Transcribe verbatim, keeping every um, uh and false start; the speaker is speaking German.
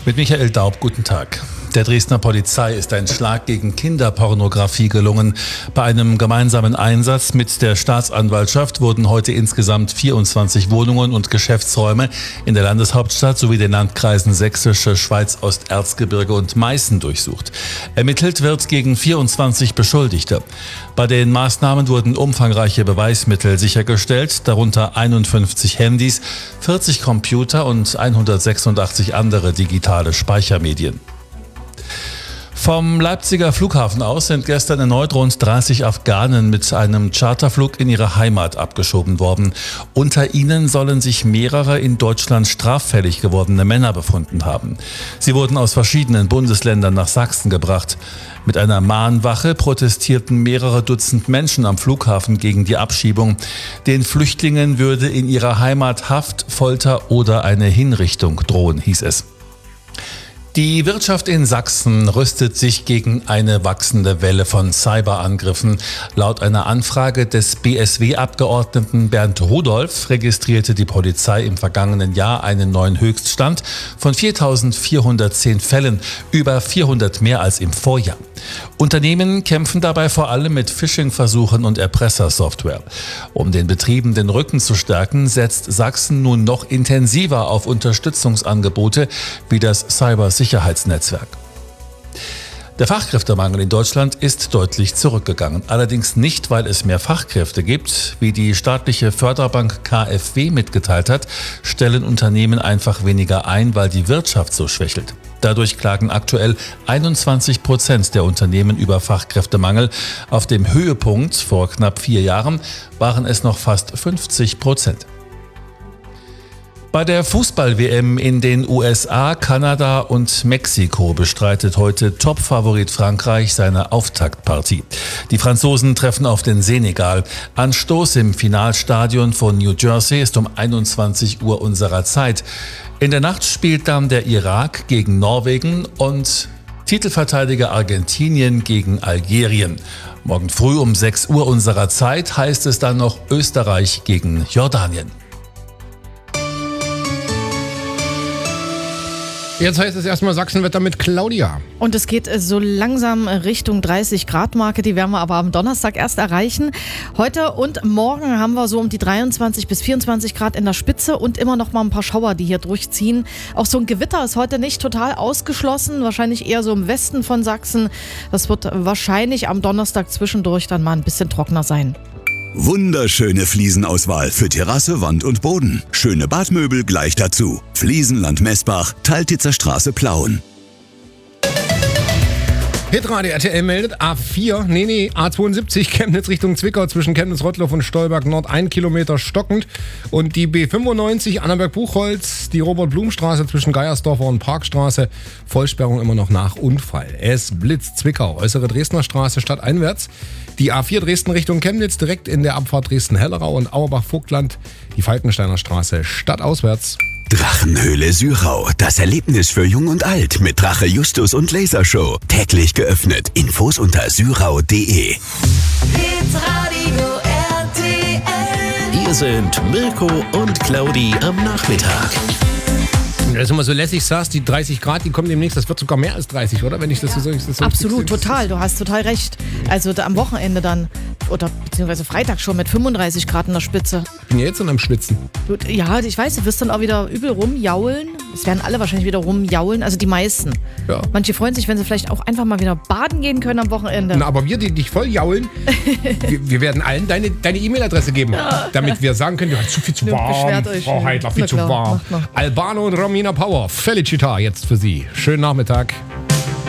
Mit Michael Daub, guten Tag. Der Dresdner Polizei ist ein Schlag gegen Kinderpornografie gelungen. Bei einem gemeinsamen Einsatz mit der Staatsanwaltschaft wurden heute insgesamt vierundzwanzig Wohnungen und Geschäftsräume in der Landeshauptstadt sowie den Landkreisen Sächsische Schweiz, Osterzgebirge und Meißen durchsucht. Ermittelt wird gegen vierundzwanzig Beschuldigte. Bei den Maßnahmen wurden umfangreiche Beweismittel sichergestellt, darunter einundfünfzig Handys, vierzig Computer und hundertsechsundachtzig andere digitale Speichermedien. Vom Leipziger Flughafen aus sind gestern erneut rund dreißig Afghanen mit einem Charterflug in ihre Heimat abgeschoben worden. Unter ihnen sollen sich mehrere in Deutschland straffällig gewordene Männer befunden haben. Sie wurden aus verschiedenen Bundesländern nach Sachsen gebracht. Mit einer Mahnwache protestierten mehrere Dutzend Menschen am Flughafen gegen die Abschiebung. Den Flüchtlingen würde in ihrer Heimat Haft, Folter oder eine Hinrichtung drohen, hieß es. Die Wirtschaft in Sachsen rüstet sich gegen eine wachsende Welle von Cyberangriffen. Laut einer Anfrage des B S W-Abgeordneten Bernd Rudolph registrierte die Polizei im vergangenen Jahr einen neuen Höchststand von viertausendvierhundertzehn Fällen, über vierhundert mehr als im Vorjahr. Unternehmen kämpfen dabei vor allem mit Phishing-Versuchen und Erpressersoftware. Um den Betrieben den Rücken zu stärken, setzt Sachsen nun noch intensiver auf Unterstützungsangebote wie das Cybersicherheitsnetzwerk. Der Fachkräftemangel in Deutschland ist deutlich zurückgegangen. Allerdings nicht, weil es mehr Fachkräfte gibt. Wie die staatliche Förderbank K f W mitgeteilt hat, stellen Unternehmen einfach weniger ein, weil die Wirtschaft so schwächelt. Dadurch klagen aktuell einundzwanzig Prozent der Unternehmen über Fachkräftemangel. Auf dem Höhepunkt vor knapp vier Jahren waren es noch fast fünfzig Prozent. Bei der Fußball-W M in den U S A, Kanada und Mexiko bestreitet heute Topfavorit Frankreich seine Auftaktpartie. Die Franzosen treffen auf den Senegal. Anstoß im Finalstadion von New Jersey ist um einundzwanzig Uhr unserer Zeit. In der Nacht spielt dann der Irak gegen Norwegen und Titelverteidiger Argentinien gegen Algerien. Morgen früh um sechs Uhr unserer Zeit heißt es dann noch Österreich gegen Jordanien. Jetzt heißt es erstmal Sachsenwetter mit Claudia. Und es geht so langsam Richtung dreißig Grad Marke, die werden wir aber am Donnerstag erst erreichen. Heute und morgen haben wir so um die dreiundzwanzig bis vierundzwanzig Grad in der Spitze und immer noch mal ein paar Schauer, die hier durchziehen. Auch so ein Gewitter ist heute nicht total ausgeschlossen, wahrscheinlich eher so im Westen von Sachsen. Das wird wahrscheinlich am Donnerstag zwischendurch dann mal ein bisschen trockener sein. Wunderschöne Fliesenauswahl für Terrasse, Wand und Boden. Schöne Badmöbel gleich dazu. Fliesenland Messbach, Taltitzer Straße, Plauen. Hitradio R T L meldet A vier, nee, nee, A zweiundsiebzig, Chemnitz Richtung Zwickau zwischen Chemnitz-Rottloff und Stolberg Nord, ein Kilometer stockend. Und die B fünfundneunzig, Annaberg-Buchholz, die Robert-Blum-Straße zwischen Geiersdorfer und Parkstraße, Vollsperrung immer noch nach Unfall. Es blitzt Zwickau, äußere Dresdner Straße stadteinwärts. Die A vier Dresden Richtung Chemnitz direkt in der Abfahrt Dresden-Hellerau und Auerbach-Vogtland, die Falkensteiner Straße stadtauswärts. Drachenhöhle Syrau, das Erlebnis für Jung und Alt mit Drache Justus und Lasershow. Täglich geöffnet. Infos unter syrau punkt de. Hitradio R T L. Hier sind Mirko und Claudi am Nachmittag. Das ist immer so lässig, sagst, die dreißig Grad, die kommen demnächst, das wird sogar mehr als dreißig, oder? Wenn ich das so, ich das so Absolut, total, du hast total recht. Also da am Wochenende dann, oder beziehungsweise Freitag schon mit fünfunddreißig Grad in der Spitze. Ich bin ja jetzt schon am Schwitzen. Du, ja, ich weiß, du wirst dann auch wieder übel rumjaulen. Es werden alle wahrscheinlich wieder rumjaulen, also die meisten. Ja. Manche freuen sich, wenn sie vielleicht auch einfach mal wieder baden gehen können am Wochenende. Na, aber wir, die dich voll jaulen, wir, wir werden allen deine deine E-Mail-Adresse geben, ja, damit wir sagen können, du hast zu viel zu warm, Frau Heidler, viel zu warm. Albano und Romina Power, Felicita jetzt für Sie. Schönen Nachmittag.